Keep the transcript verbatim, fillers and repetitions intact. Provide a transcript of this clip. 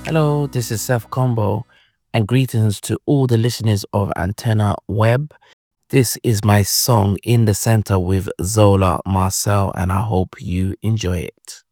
Hello, this is Seth Combo, and greetings to all the listeners of Antenna Web. This is my song In the Center with Zola Marcel, and I hope you enjoy it.